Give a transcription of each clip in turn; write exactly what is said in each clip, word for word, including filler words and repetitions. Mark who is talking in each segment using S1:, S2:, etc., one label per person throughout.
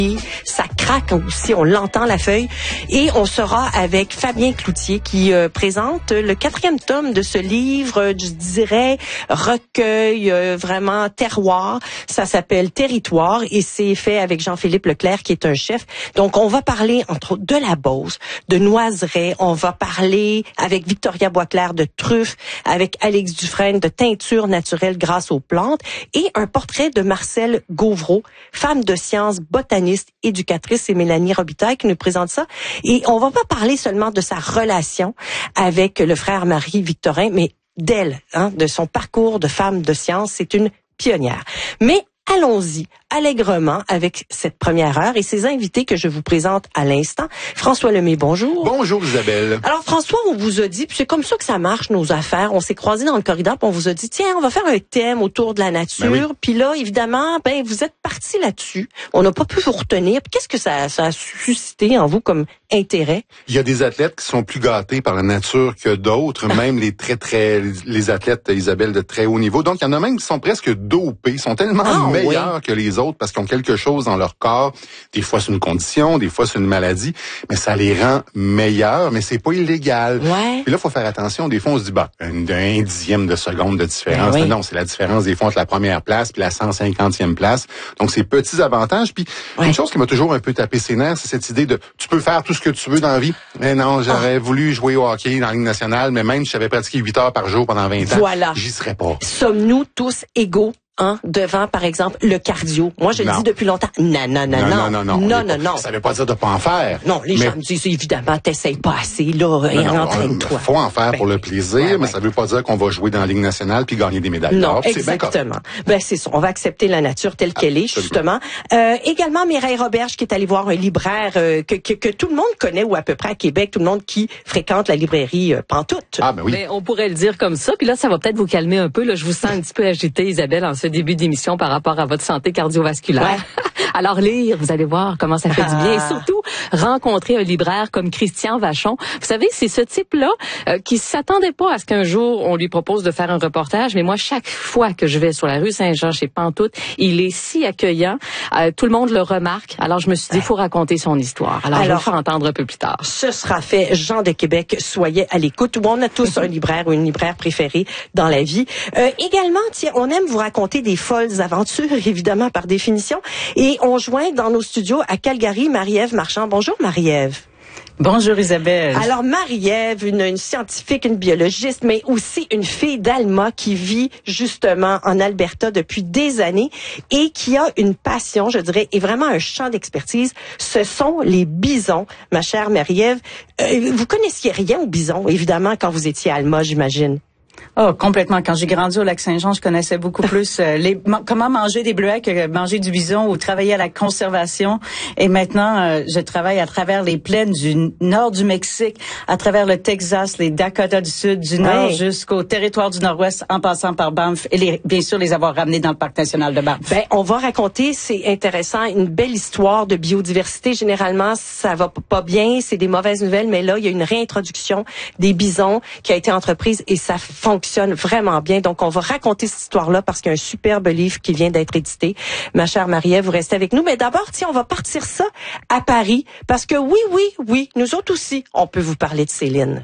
S1: Ça craque aussi, on l'entend la feuille. Et on sera avec Fabien Cloutier qui euh, présente le quatrième tome de ce livre, euh, je dirais, recueil, euh, vraiment terroir. Ça s'appelle Territoire et c'est fait avec Jean-Philippe Leclerc qui est un chef. Donc on va parler entre autres de la Beauce, de Noiserets, on va parler avec Victoria Boisclair de truffes, avec Alex Dufresne de teinture naturelle grâce aux plantes et un portrait de Marcel Gauvreau, femme de sciences, botaniste, éducatrice, et Mélanie Robitaille qui nous présente ça. Et on va pas parler seulement de sa relation avec le frère Marie-Victorin, mais d'elle, hein, de son parcours de femme de science. C'est une pionnière. Mais allons-y allègrement avec cette première heure et ses invités que je vous présente à l'instant. François Lemay, bonjour.
S2: Bonjour Isabelle.
S1: Alors François, on vous a dit, puis c'est comme ça que ça marche nos affaires, on s'est croisés dans le corridor, puis on vous a dit, tiens, on va faire un thème autour de la nature. Ben oui. Puis là, évidemment, ben vous êtes partis là-dessus. On n'a pas pu vous retenir. Puis qu'est-ce que ça, ça a suscité en vous comme intérêt?
S2: Il y a des athlètes qui sont plus gâtés par la nature que d'autres, même les très, très, les athlètes, Isabelle, de très haut niveau. Donc, il y en a même qui sont presque dopés, sont tellement ah, meilleurs oui. que les autres parce qu'ils ont quelque chose dans leur corps. Des fois, c'est une condition, des fois, c'est une maladie, mais ça les rend meilleurs, mais c'est pas illégal.
S1: Ouais.
S2: Puis là, il faut faire attention. Des fois, on se dit, bah, un, un dixième de seconde de différence. Ben oui. Non, c'est la différence des fois entre la première place puis la cent cinquantième place. Donc, c'est petits avantages. Puis, ouais. une chose qui m'a toujours un peu tapé ses nerfs, c'est cette idée de, tu peux faire tout ce que tu veux dans la vie. Mais non, j'aurais ah. voulu jouer au hockey dans la Ligue nationale, mais même si j'avais pratiqué huit heures par jour pendant vingt ans,
S1: voilà.
S2: j'y serais pas.
S1: Sommes-nous tous égaux? Hein, devant, par exemple, le cardio. Moi, je le dis depuis longtemps. Non, non, non, non.
S2: Non, non, non.
S1: Non, non, non.
S2: Ça veut pas dire de pas en faire.
S1: Non, les mais... gens me disent, évidemment, t'essayes pas assez, là, et entraîne-toi.
S2: Faut en faire ben, pour le plaisir, ouais, mais ouais. ça veut pas dire qu'on va jouer dans la Ligue nationale puis gagner des médailles d'or.
S1: Non, exactement. Ben, c'est ça. On va accepter la nature telle qu'elle est, justement. Euh, également, Mireille Roberge, qui est allée voir un libraire euh, que, que, que tout le monde connaît, ou à peu près à Québec, tout le monde qui fréquente la librairie euh, Pantoute.
S2: Ah, ben oui.
S3: Ben, on pourrait le dire comme ça. Puis là, ça va peut-être vous calmer un peu. Là, je vous sens un petit peu agitée, Isabelle, en ce début d'émission par rapport à votre santé cardiovasculaire. Ouais. Alors lire, vous allez voir comment ça fait ah. du bien. Et surtout, rencontrer un libraire comme Christian Vachon. Vous savez, c'est ce type-là euh, qui s'attendait pas à ce qu'un jour on lui propose de faire un reportage. Mais moi, chaque fois que je vais sur la rue Saint-Jean chez Pantoute, il est si accueillant. Euh, tout le monde le remarque. Alors je me suis dit, il faut raconter son histoire. Alors, Alors je vais le faire entendre un peu plus tard.
S1: Ce sera fait. Jean de Québec, soyez à l'écoute. Où on a tous un libraire ou une libraire préférée dans la vie. Euh, également, tiens, on aime vous raconter des folles aventures, évidemment, par définition. Et on joint dans nos studios à Calgary Marie-Ève Marchand. Bonjour Marie-Ève.
S4: Bonjour Isabelle.
S1: Alors Marie-Ève, une, une scientifique, une biologiste, mais aussi une fille d'Alma qui vit justement en Alberta depuis des années et qui a une passion, je dirais, et vraiment un champ d'expertise. Ce sont les bisons, ma chère Marie-Ève. Euh, vous connaissiez rien aux bisons, évidemment, quand vous étiez à Alma, j'imagine.
S4: Oh, complètement. Quand j'ai grandi au Lac-Saint-Jean, je connaissais beaucoup plus euh, les, ma, comment manger des bleuets que manger du bison ou travailler à la conservation. Et maintenant, euh, je travaille à travers les plaines du nord du Mexique, à travers le Texas, les Dakota du Sud, du nord oui. jusqu'au territoire du Nord-Ouest, en passant par Banff et les, bien sûr les avoir ramenés dans le Parc national de Banff.
S1: Ben, on va raconter, c'est intéressant, une belle histoire de biodiversité. Généralement, ça va pas bien, c'est des mauvaises nouvelles, mais là, il y a une réintroduction des bisons qui a été entreprise et ça fonctionne vraiment bien. Donc, on va raconter cette histoire-là parce qu'il y a un superbe livre qui vient d'être édité. Ma chère Marie-Ève, vous restez avec nous. Mais d'abord, tiens, on va partir ça à Paris parce que oui, oui, oui, nous autres aussi, on peut vous parler de Céline.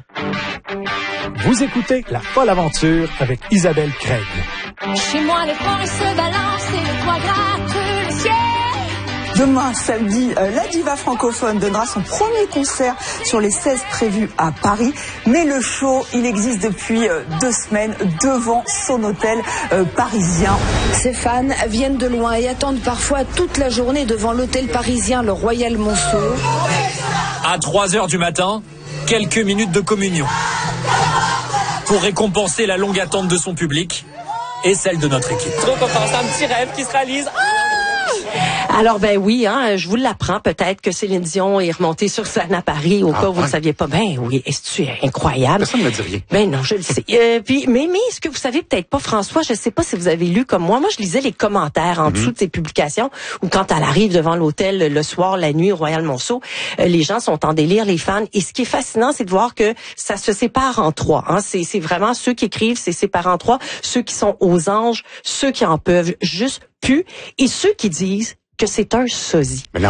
S5: Vous écoutez La Folle Aventure avec Isabelle Craig.
S6: Chez moi, les ponts se balancent et le toit gratte le ciel.
S7: Demain, samedi, euh, la diva francophone donnera son premier concert sur les seize prévus à Paris. Mais le show, il existe depuis euh, deux semaines devant son hôtel euh, parisien.
S8: Ses fans viennent de loin et attendent parfois toute la journée devant l'hôtel parisien, le Royal Monceau.
S9: À trois heures du matin, quelques minutes de communion. Pour récompenser la longue attente de son public et celle de notre équipe.
S10: Donc on pense à un petit rêve qui se réalise. Ah!
S1: Alors, ben oui, hein, je vous l'apprends peut-être que Céline Dion est remontée sur scène à Paris, au ah, cas où ouais. vous ne le saviez pas. Ben oui, est-ce que incroyable?
S2: Personne ne me dit rien.
S1: Ben non, je le sais. Euh, puis, mais, mais, ce que vous savez peut-être pas, François, je sais pas si vous avez lu comme moi. Moi, je lisais les commentaires en mm-hmm. dessous de ces publications, où quand elle arrive devant l'hôtel le soir, la nuit, au Royal Monceau, euh, les gens sont en délire, les fans. Et ce qui est fascinant, c'est de voir que ça se sépare en trois. Hein. C'est, c'est vraiment ceux qui écrivent, c'est séparé en trois. Ceux qui sont aux anges, ceux qui en peuvent juste plus, et ceux qui disent que c'est un sosie.